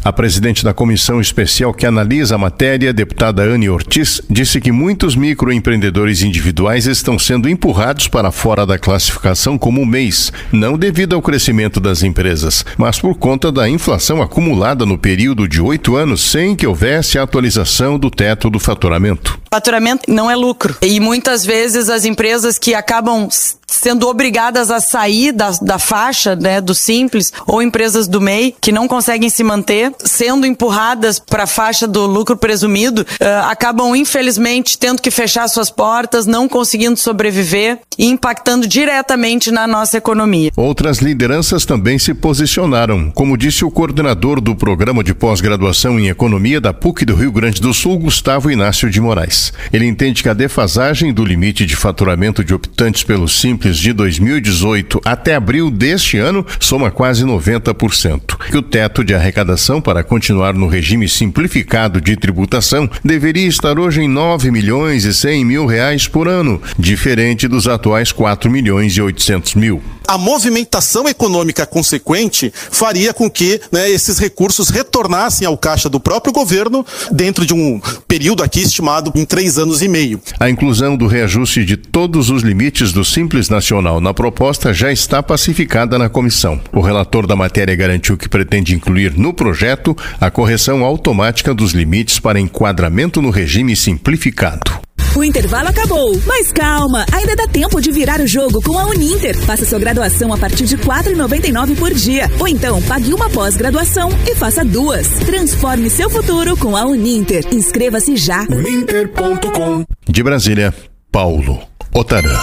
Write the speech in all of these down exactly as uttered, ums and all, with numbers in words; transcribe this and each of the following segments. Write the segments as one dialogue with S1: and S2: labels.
S1: A presidente da comissão especial que analisa a matéria, deputada Anne Ortiz, disse que muitos microempreendedores individuais estão sendo empurrados para fora da classificação como M E I, não devido ao crescimento das empresas, mas por conta da inflação acumulada no período de oito anos sem que houvesse a atualização do teto do faturamento.
S2: Faturamento não é lucro. E muitas vezes as empresas que acabam sendo obrigadas a sair da, da faixa, né, do Simples, ou empresas do M E I que não conseguem se manter, sendo empurradas para a faixa do lucro presumido, uh, acabam infelizmente tendo que fechar suas portas, não conseguindo sobreviver e impactando diretamente na nossa economia.
S1: Outras lideranças também se posicionaram, como disse o coordenador do Programa de Pós-Graduação em Economia da P U C do Rio Grande do Sul, Gustavo Inácio de Moraes. Ele entende que a defasagem do limite de faturamento de optantes pelo Simples de dois mil e dezoito até abril deste ano soma quase noventa por cento. Que o teto de arrecadação para continuar no regime simplificado de tributação deveria estar hoje em nove milhões e cem mil reais por ano, diferente dos atuais quatro milhões e oitocentos mil.
S3: A movimentação econômica consequente faria com que, né, esses recursos retornassem ao caixa do próprio governo dentro de um período aqui estimado em três anos e meio.
S1: A inclusão do reajuste de todos os limites do Simples Nacional na proposta já está pacificada na comissão. O relator da matéria garantiu que pretende incluir no projeto a correção automática dos limites para enquadramento no regime simplificado.
S4: O intervalo acabou, mas calma, ainda dá tempo de virar o jogo com a Uninter. Faça sua graduação a partir de quatro reais e noventa e nove centavos por dia. Ou então, pague uma pós-graduação e faça duas. Transforme seu futuro com a Uninter. Inscreva-se já.
S1: uninter ponto com. De Brasília, Paulo Otarã.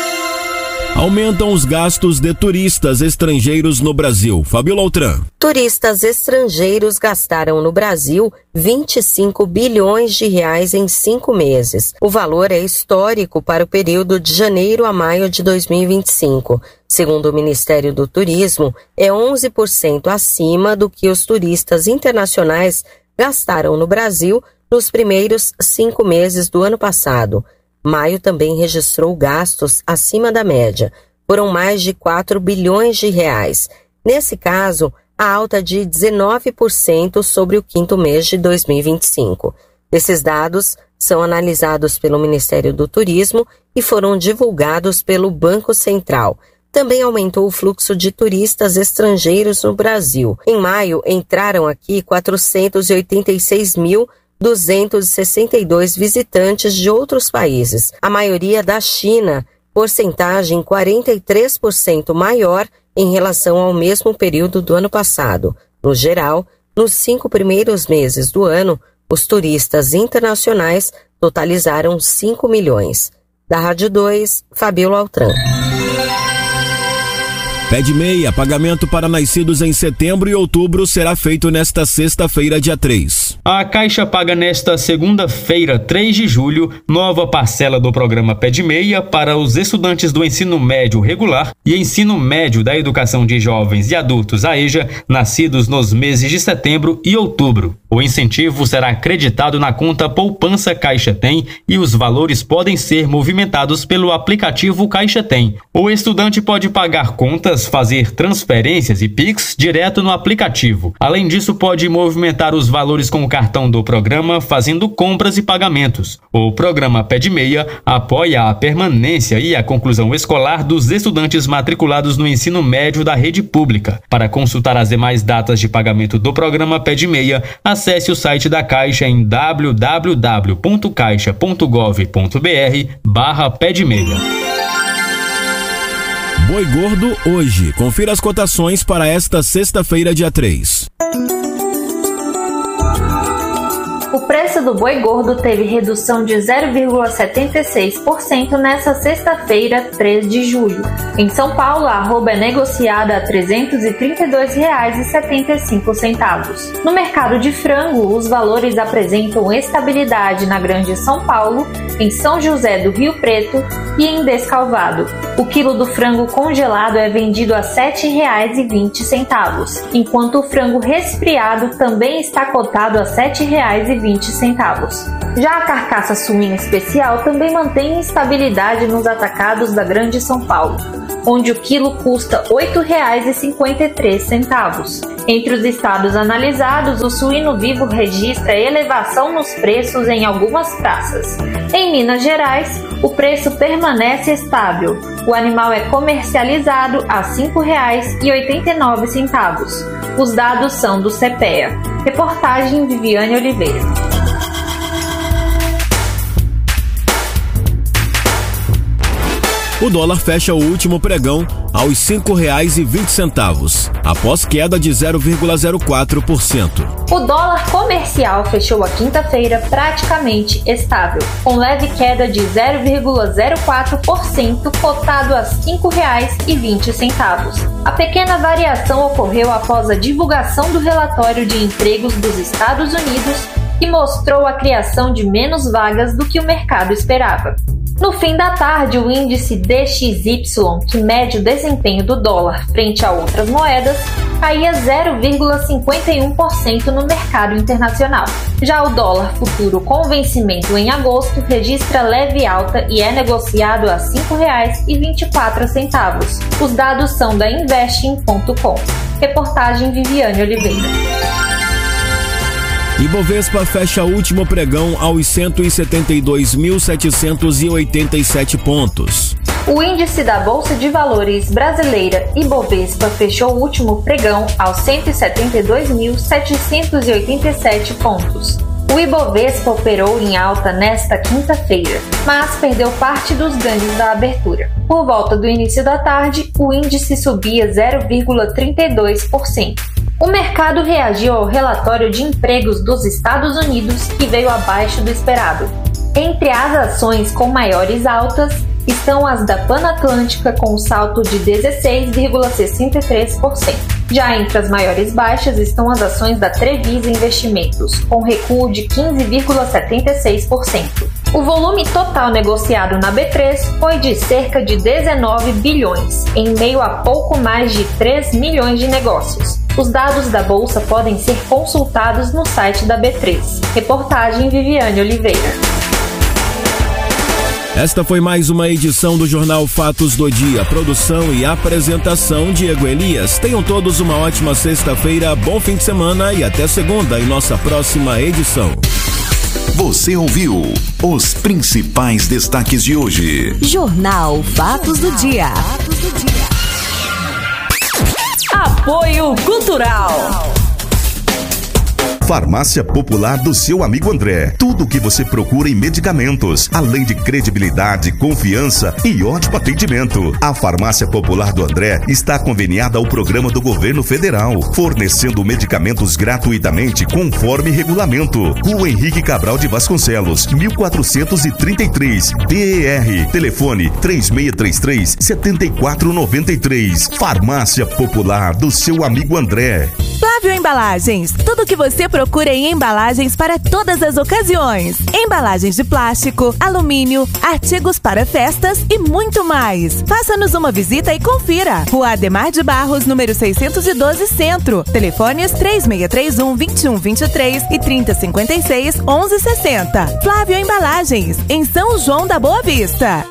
S5: Aumentam os gastos de turistas estrangeiros no Brasil. Fabíola Altran.
S6: Turistas estrangeiros gastaram no Brasil vinte e cinco bilhões de reais em cinco meses. O valor é histórico para o período de janeiro a maio de dois mil e vinte e cinco. Segundo o Ministério do Turismo, é onze por cento acima do que os turistas internacionais gastaram no Brasil nos primeiros cinco meses do ano passado. Maio também registrou gastos acima da média. Foram mais de quatro bilhões de reais. Nesse caso, a alta de dezenove por cento sobre o quinto mês de dois mil e vinte e cinco. Esses dados são analisados pelo Ministério do Turismo e foram divulgados pelo Banco Central. Também aumentou o fluxo de turistas estrangeiros no Brasil. Em maio, entraram aqui quatrocentos e oitenta e seis mil duzentos e sessenta e dois visitantes de outros países, a maioria da China, porcentagem quarenta e três por cento maior em relação ao mesmo período do ano passado. No geral, nos cinco primeiros meses do ano, os turistas internacionais totalizaram cinco milhões. Da Rádio dois, Fabíola Altran.
S5: Pede Meia, pagamento para nascidos em setembro e outubro será feito nesta sexta-feira, dia três.
S7: A Caixa paga nesta segunda-feira, três de julho, nova parcela do programa Pede Meia para os estudantes do ensino médio regular e ensino médio da educação de jovens e adultos, a EJA, nascidos nos meses de setembro e outubro. O incentivo será acreditado na conta Poupança Caixa Tem e os valores podem ser movimentados pelo aplicativo Caixa Tem. O estudante pode pagar contas, fazer transferências e Pix direto no aplicativo. Além disso, pode movimentar os valores com o cartão do programa, fazendo compras e pagamentos. O programa Pede Meia apoia a permanência e a conclusão escolar dos estudantes matriculados no ensino médio da rede pública. Para consultar as demais datas de pagamento do programa Pede Meia, acesse o site da Caixa em w w w ponto caixa ponto gov ponto b r barra Pede Meia.
S5: Boi Gordo hoje. Confira as cotações para esta sexta-feira, dia três.
S8: O preço do boi gordo teve redução de zero vírgula setenta e seis por cento nesta sexta-feira, três de julho. Em São Paulo, a arroba é negociada a trezentos e trinta e dois reais e setenta e cinco centavos. No mercado de frango, os valores apresentam estabilidade na Grande São Paulo, em São José do Rio Preto e em Descalvado. O quilo do frango congelado é vendido a sete reais e vinte centavos, enquanto o frango resfriado também está cotado a sete reais e vinte centavos. Já a carcaça suína especial também mantém estabilidade nos atacados da Grande São Paulo. onde o quilo custa oito reais e cinquenta e três centavos. Entre os estados analisados, o suíno vivo registra elevação nos preços em algumas praças. Em Minas Gerais, o preço permanece estável. O animal é comercializado a cinco reais e oitenta e nove centavos. Os dados são do CEPEA. Reportagem Viviane Oliveira.
S5: O dólar fecha o último pregão aos cinco reais e vinte centavos, após queda de zero vírgula zero quatro por cento.
S8: O dólar comercial fechou a quinta-feira praticamente estável, com leve queda de zero vírgula zero quatro por cento, cotado a cinco reais e vinte centavos. A pequena variação ocorreu após a divulgação do relatório de empregos dos Estados Unidos, que mostrou a criação de menos vagas do que o mercado esperava. No fim da tarde, o índice D X Y, que mede o desempenho do dólar frente a outras moedas, caía zero vírgula cinquenta e um por cento no mercado internacional. Já o dólar futuro com vencimento em agosto registra leve alta e é negociado a cinco reais e vinte e quatro centavos. Os dados são da investing ponto com. Reportagem Viviane Oliveira.
S5: Ibovespa fecha o último pregão aos cento e setenta e dois mil setecentos e oitenta e sete pontos.
S8: O índice da Bolsa de Valores brasileira Ibovespa fechou o último pregão aos cento e setenta e dois mil setecentos e oitenta e sete pontos. O Ibovespa operou em alta nesta quinta-feira, mas perdeu parte dos ganhos da abertura. Por volta do início da tarde, o índice subia zero vírgula trinta e dois por cento. O mercado reagiu ao relatório de empregos dos Estados Unidos, que veio abaixo do esperado. Entre as ações com maiores altas estão as da Panatlântica, com um salto de dezesseis vírgula sessenta e três por cento. Já entre as maiores baixas estão as ações da Trevisan Investimentos, com recuo de quinze vírgula setenta e seis por cento. O volume total negociado na B três foi de cerca de dezenove bilhões, em meio a pouco mais de três milhões de negócios. Os dados da bolsa podem ser consultados no site da B três. Reportagem Viviane Oliveira.
S5: Esta foi mais uma edição do Jornal Fatos do Dia. Produção e apresentação Diego Elias. Tenham todos uma ótima sexta-feira, bom fim de semana e até segunda em nossa próxima edição.
S9: Você ouviu os principais destaques de hoje.
S4: Jornal Fatos do Dia. Apoio Cultural.
S10: Farmácia Popular do seu amigo André. Tudo o que você procura em medicamentos, além de credibilidade, confiança e ótimo atendimento. A Farmácia Popular do André está conveniada ao programa do governo federal, fornecendo medicamentos gratuitamente conforme regulamento. Rua Henrique Cabral de Vasconcelos, mil quatrocentos e trinta e três, B E R. Telefone três seis três três, sete quatro nove três. Farmácia Popular do seu amigo André.
S4: Flávio Embalagens. Tudo o que você procura em embalagens para todas as ocasiões. Embalagens de plástico, alumínio, artigos para festas e muito mais. Faça-nos uma visita e confira. Rua Ademar de Barros, número seiscentos e doze, Centro. Telefones três seis três um, dois um dois três e trinta cinquenta e seis, onze sessenta. Flávio Embalagens, em São João da Boa Vista.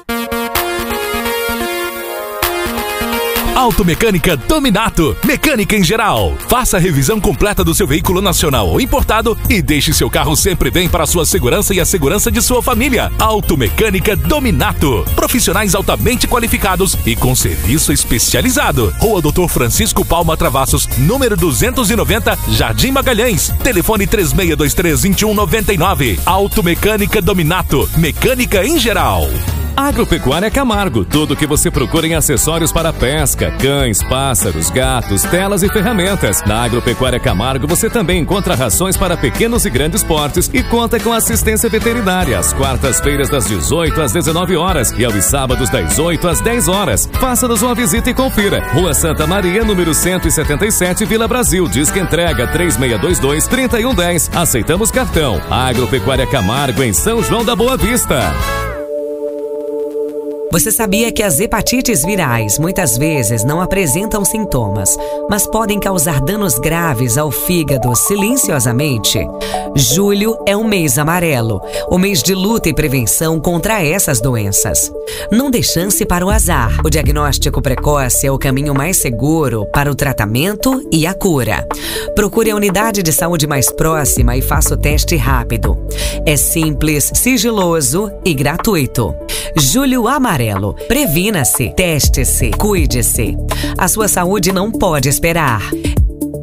S11: Automecânica Dominato, mecânica em geral. Faça a revisão completa do seu veículo nacional ou importado e deixe seu carro sempre bem para a sua segurança e a segurança de sua família. Automecânica Dominato, profissionais altamente qualificados e com serviço especializado. Rua doutor Francisco Palma Travassos, número duzentos e noventa, Jardim Magalhães. Telefone três seis dois três, dois um nove nove. Automecânica Dominato, mecânica em geral.
S12: Agropecuária Camargo, tudo o que você procura em acessórios para pesca, cães, pássaros, gatos, telas e ferramentas. Na Agropecuária Camargo você também encontra rações para pequenos e grandes portes e conta com assistência veterinária às quartas-feiras das dezoito às dezenove horas e aos sábados das oito às dez horas. Faça-nos uma visita e confira. Rua Santa Maria, número cento e setenta e sete, Vila Brasil. Disque entrega três seis dois dois, três um um zero. Aceitamos cartão. Agropecuária Camargo em São João da Boa Vista.
S13: Você sabia que as hepatites virais muitas vezes não apresentam sintomas, mas podem causar danos graves ao fígado silenciosamente? Julho é um mês amarelo, o mês de luta e prevenção contra essas doenças. Não dê chance para o azar. O diagnóstico precoce é o caminho mais seguro para o tratamento e a cura. Procure a unidade de saúde mais próxima e faça o teste rápido. É simples, sigiloso e gratuito. Julho Amarelo. Previna-se, teste-se, cuide-se. A sua saúde não pode esperar.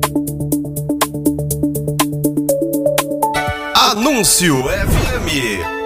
S14: Anúncio F M.